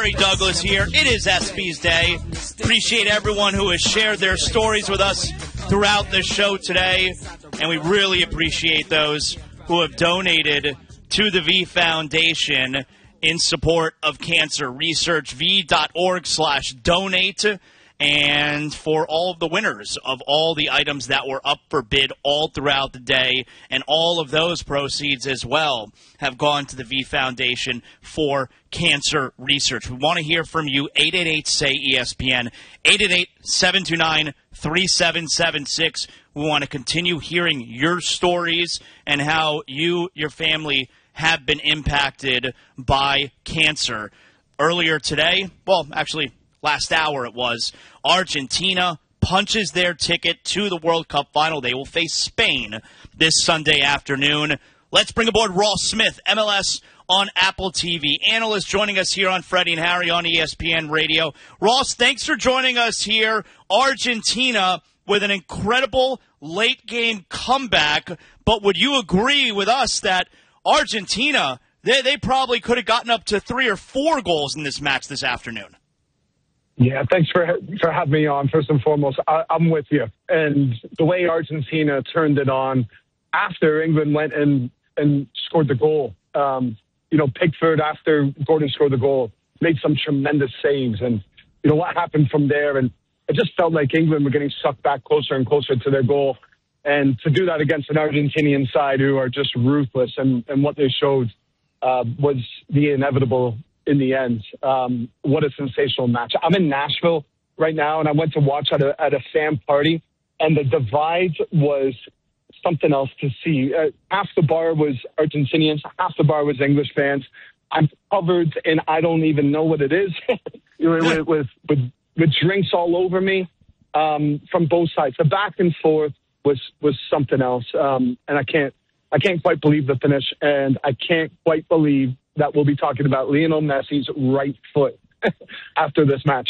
Harry Douglas here. It is SB's Day. Appreciate everyone who has shared their stories with us throughout the show today. And we really appreciate those who have donated to the V Foundation in support of cancer research. V.org/donate. And for all of the winners of all the items that were up for bid all throughout the day, and all of those proceeds as well have gone to the V Foundation for cancer research. We want to hear from you. 888-SAY-ESPN, 888-729-3776. We want to continue hearing your stories and how you, your family, have been impacted by cancer. Earlier today, well, actually, last hour it was, Argentina punches their ticket to the World Cup final. They will face Spain this Sunday afternoon. Let's bring aboard Ross Smith, MLS on Apple TV, analyst joining us here on Freddie and Harry on ESPN Radio. Ross, thanks for joining us here. Argentina with an incredible late-game comeback, but would you agree with us that Argentina, they probably could have gotten up to 3 or 4 goals in this match this afternoon? Yeah, thanks for having me on, first and foremost. I'm with you. And the way Argentina turned it on after England went and scored the goal, Pickford, after Gordon scored the goal, made some tremendous saves. And, what happened from there? And it just felt like England were getting sucked back closer and closer to their goal. And to do that against an Argentinian side who are just ruthless, and what they showed was the inevitable in the end. What a sensational match. I'm in Nashville right now, and I went to watch at a fan party, and the divide was something else to see. Half the bar was Argentinians, half the bar was English fans. I'm covered, and I don't even know what it is, with drinks all over me from both sides. The back and forth was something else, and I can't quite believe the finish, and I can't quite believe that we'll be talking about Lionel Messi's right foot after this match.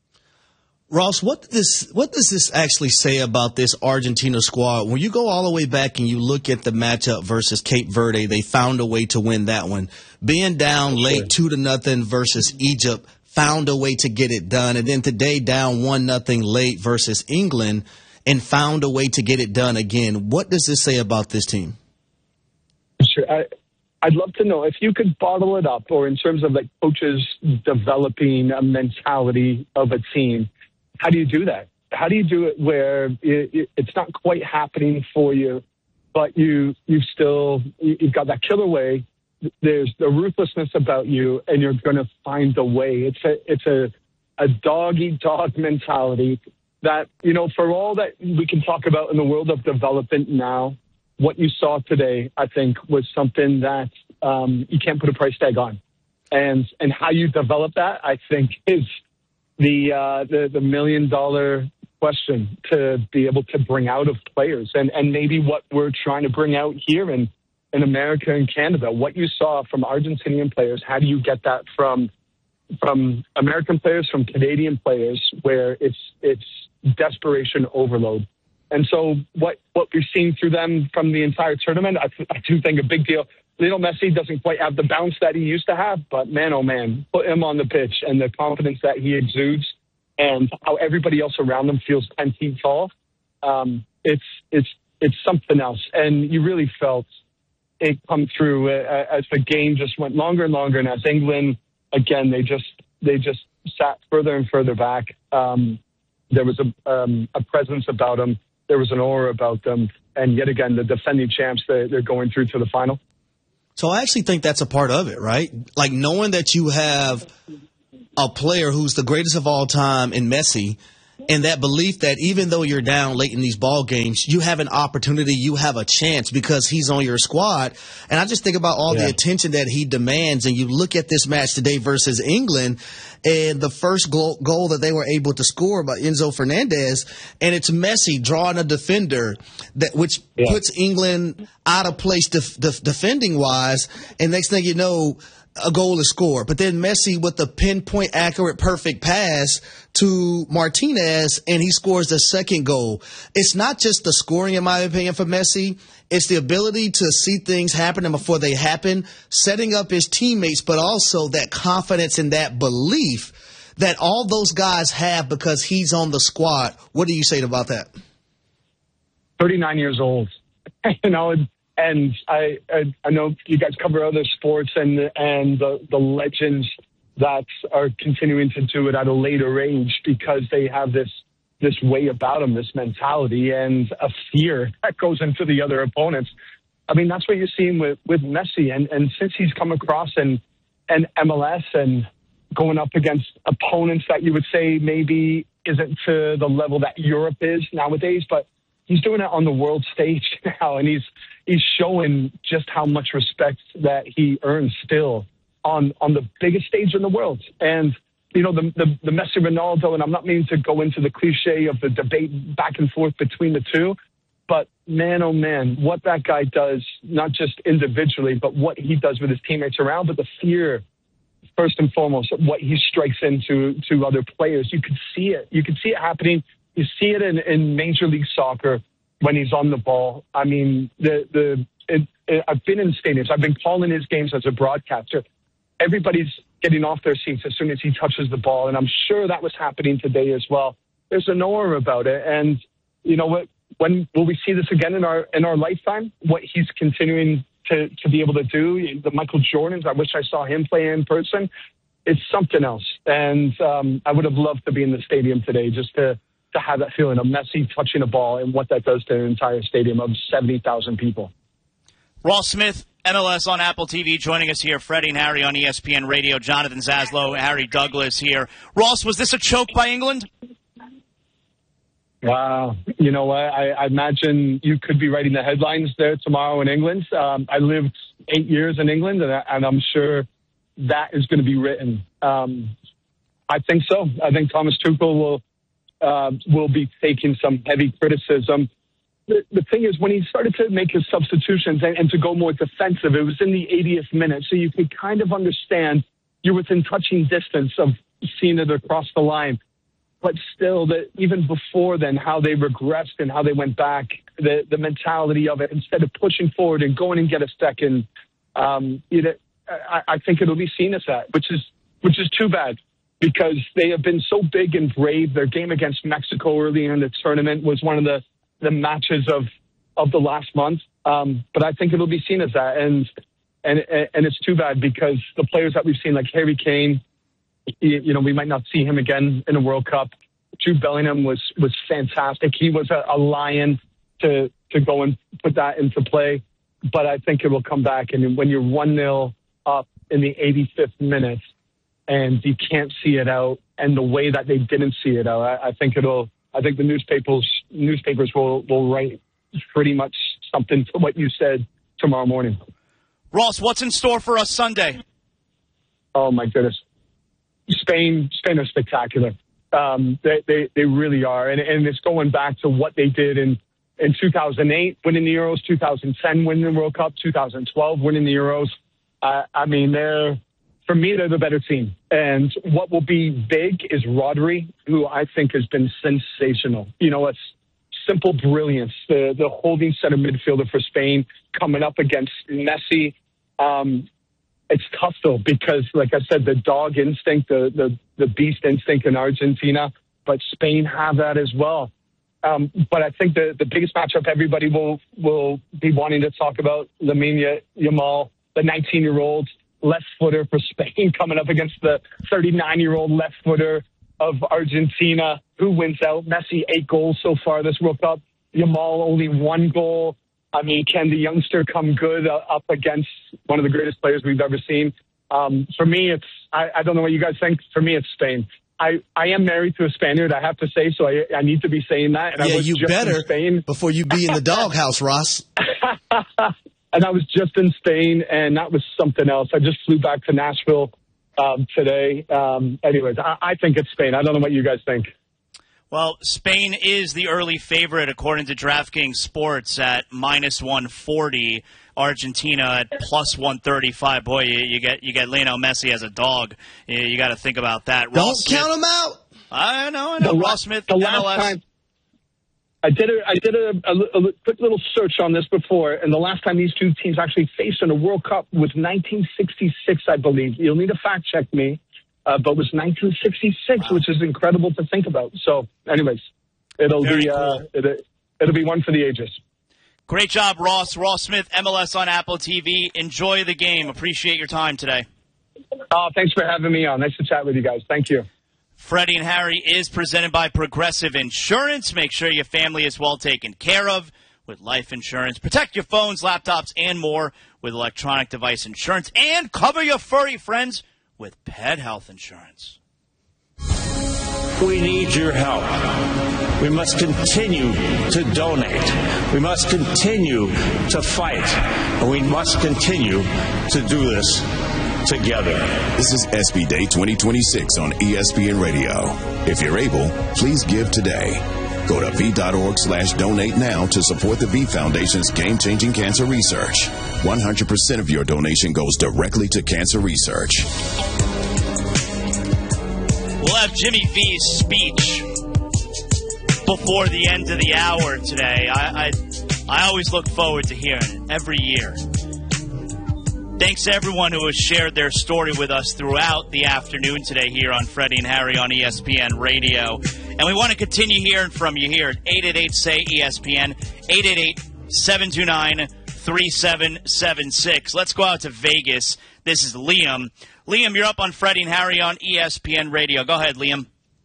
Ross, what does this actually say about this Argentina squad? When you go all the way back and you look at the matchup versus Cape Verde, they found a way to win that one. Being down late 2-0 versus Egypt, found a way to get it done. And then today down 1-0 late versus England and found a way to get it done again. What does this say about this team? Sure. I'd love to know if you could bottle it up, or in terms of like coaches developing a mentality of a team, how do you do that? How do you do it where it's not quite happening for you, but you've got that killer way. There's the ruthlessness about you, and you're going to find a way. It's a dog-eat-dog mentality that, for all that we can talk about in the world of development now, what you saw today, I think, was something that you can't put a price tag on. And how you develop that, I think, is the $1 million question to be able to bring out of players. And maybe what we're trying to bring out here in America and Canada. What you saw from Argentinian players, how do you get that from American players, from Canadian players, where it's desperation overload? And so what we've seen through them from the entire tournament, I do think a big deal. Lionel Messi doesn't quite have the bounce that he used to have, but man, oh man, put him on the pitch and the confidence that he exudes and how everybody else around him feels 10 feet tall. It's something else. And you really felt it come through as the game just went longer and longer. And as England, again, they just sat further and further back. There was a presence about them. There was an aura about them. And yet again, the defending champs, they're going through to the final. So I actually think that's a part of it, right? Like knowing that you have a player who's the greatest of all time in Messi, and that belief that even though you're down late in these ball games, you have an opportunity, you have a chance because he's on your squad. And I just think about all the attention that he demands. And you look at this match today versus England and the first goal that they were able to score by Enzo Fernandez, and it's Messi drawing a defender which puts England out of place defending wise. And next thing you know, a goal is scored. But then Messi with the pinpoint accurate perfect pass to Martinez, and he scores the second goal. It's not just the scoring, in my opinion, for Messi. It's the ability to see things happening before they happen, setting up his teammates, but also that confidence and that belief that all those guys have because he's on the squad. What do you say about that? 39 years old, you know, and I know you guys cover other sports and the legends that are continuing to do it at a later age because they have this way about them, this mentality and a fear that goes into the other opponents. I mean, that's what you're seeing with Messi. And since he's come across and MLS and going up against opponents that you would say maybe isn't to the level that Europe is nowadays, but he's doing it on the world stage now, and he's showing just how much respect that he earns still on the biggest stage in the world. And, you know, the Messi Ronaldo, and I'm not meaning to go into the cliche of the debate back and forth between the two, but man, oh man, what that guy does, not just individually, but what he does with his teammates around, but the fear, first and foremost, what he strikes into other players. You could see it. You could see it happening. You see it in Major League Soccer when he's on the ball. I mean, I've been in stadiums. I've been calling his games as a broadcaster. Everybody's getting off their seats as soon as he touches the ball, and I'm sure that was happening today as well. There's an aura about it, and you know what? When will we see this again in our lifetime? What he's continuing to be able to do, the Michael Jordans. I wish I saw him play in person. It's something else, and I would have loved to be in the stadium today just to have that feeling of Messi touching a ball and what that does to an entire stadium of 70,000 people. Ross Smith, MLS on Apple TV, joining us here. Freddie and Harry on ESPN Radio. Jonathan Zaslow, Harry Douglas here. Ross, was this a choke by England? Wow. You know what? I imagine you could be writing the headlines there tomorrow in England. I lived 8 years in England, and I'm sure that is going to be written. I think so. I think Thomas Tuchel will be taking some heavy criticism. The thing is, when he started to make his substitutions and to go more defensive, it was in the 80th minute, so you could kind of understand you're within touching distance of seeing it across the line. But still, that even before then, how they regressed and how they went back, the mentality of it, instead of pushing forward and going and get a second, I think it'll be seen as that, which is too bad. Because they have been so big and brave. Their game against Mexico early in the tournament was one of the matches of the last month. But I think it'll be seen as that. And it's too bad because the players that we've seen, like Harry Kane, you know, we might not see him again in a World Cup. Jude Bellingham was fantastic. He was a lion to go and put that into play. But I think it will come back. And when you're 1-0 up in the 85th minute, and you can't see it out, and the way that they didn't see it out, I think the newspapers will write pretty much something to what you said tomorrow morning. Ross, what's in store for us Sunday? Oh my goodness, Spain are spectacular. They really are, and it's going back to what they did in 2008, winning the Euros, 2010 winning the World Cup, 2012 winning the Euros. I mean, for me, they're the better team. And what will be big is Rodri, who I think has been sensational. You know, it's simple brilliance. The holding center midfielder for Spain coming up against Messi. It's tough, though, because, like I said, the dog instinct, the beast instinct in Argentina, but Spain have that as well. But I think the biggest matchup everybody will be wanting to talk about, Lamine Yamal, the 19-year-old, left footer for Spain coming up against the 39-year-old left footer of Argentina. Who wins out? Messi, 8 goals so far this World Cup. Yamal, only 1 goal. I mean, can the youngster come good up against one of the greatest players we've ever seen? For me, I don't know what you guys think. For me, it's Spain. I am married to a Spaniard, I have to say, so I need to be saying that. And yeah, I was you just better in Spain. Before you be in the doghouse, Ross. And I was just in Spain, and that was something else. I just flew back to Nashville today. Anyways, I think it's Spain. I don't know what you guys think. Well, Spain is the early favorite according to DraftKings Sports at -140. Argentina at +135. Boy, you get Lionel Messi as a dog. You got to think about that. Don't count him out. I know. Ross Smith, the MLS. I did a quick little search on this before, and the last time these two teams actually faced in a World Cup was 1966, I believe. You'll need to fact check me, but it was 1966, wow. Which is incredible to think about. So, anyways, it'll be one for the ages. Great job, Ross. Ross Smith, MLS on Apple TV. Enjoy the game. Appreciate your time today. Thanks for having me on. Nice to chat with you guys. Thank you. Freddie and Harry is presented by Progressive Insurance. Make sure your family is well taken care of with life insurance. Protect your phones, laptops, and more with electronic device insurance. And cover your furry friends with pet health insurance. We need your help. We must continue to donate. We must continue to fight. And we must continue to do this together. This is SB Day 2026 on ESPN Radio. If you're able, please give today. Go to V.org/donate now to support the V Foundation's game-changing cancer research. 100% of your donation goes directly to cancer research. We'll have Jimmy V's speech before the end of the hour today. I always look forward to hearing it every year. Thanks to everyone who has shared their story with us throughout the afternoon today here on Freddie and Harry on ESPN Radio. And we want to continue hearing from you here at 888-SAY-ESPN, 888-729-3776. Let's go out to Vegas. This is Liam. Liam, you're up on Freddie and Harry on ESPN Radio. Go ahead, Liam.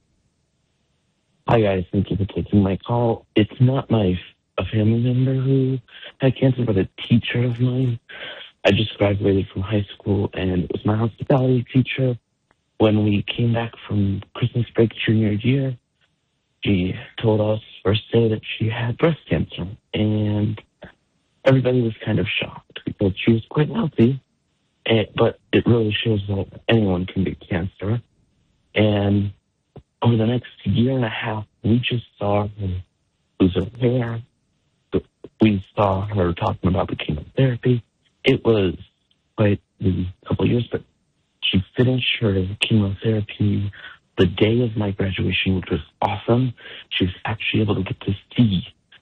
Hi, guys. Thank you for taking my call. It's not a family member who had cancer, but a teacher of mine. I just graduated from high school, and it was my hospitality teacher. When we came back from Christmas break junior year, she told us first day that she had breast cancer, and everybody was kind of shocked because she was quite healthy, but it really shows that anyone can get cancer. And over the next year and a half, we just saw her lose her hair. We saw her talking about the chemotherapy. It was quite a couple of years, but she finished her chemotherapy the day of my graduation, which was awesome. She was actually able to get to see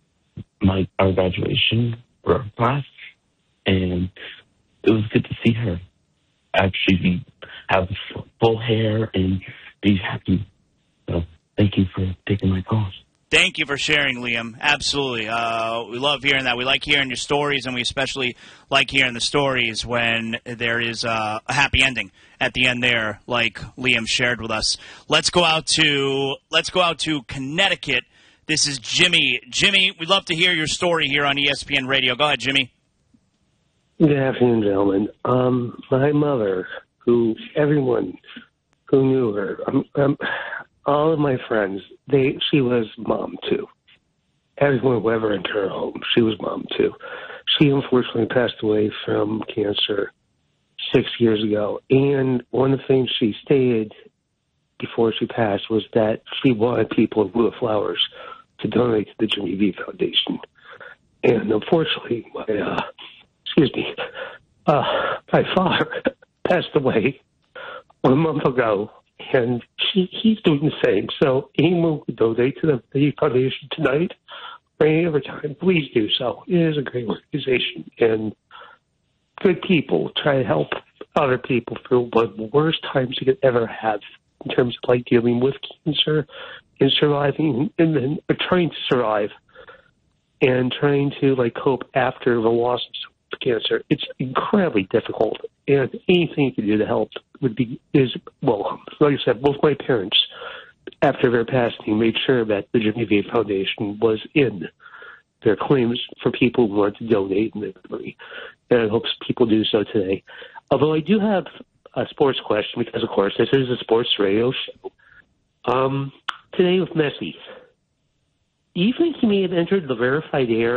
our graduation for our class, and it was good to see her actually have full hair and be happy. So thank you for taking my call. Thank you for sharing, Liam. Absolutely. We love hearing that. We like hearing your stories, and we especially like hearing the stories when there is a happy ending at the end there, like Liam shared with us. Let's go out to Connecticut. This is Jimmy. Jimmy, we'd love to hear your story here on ESPN Radio. Go ahead, Jimmy. Good afternoon, gentlemen. My mother, who everyone who knew her, all of my friends, she was mom too. Everyone who ever entered her home, she was mom too. She unfortunately passed away from cancer 6 years ago. And one of the things she stated before she passed was that she wanted people in lieu of flowers to donate to the Jimmy V Foundation. And unfortunately, my father passed away 1 month ago. And he's doing the same. So anyone who donate to the V Foundation tonight or any other time, please do so. It is a great organization, and good people try to help other people through one of the worst times you could ever have in terms of like dealing with cancer and surviving, and then trying to survive and trying to like cope after the loss of cancer. It's incredibly difficult, and anything you can do to help well, like I said, both my parents, after their passing, made sure that the Jimmy V Foundation was in their claims for people who want to donate in their memory, and I hope people do so today. Although I do have a sports question, because, of course, this is a sports radio show. Today with Messi, do you think he may have entered the verified air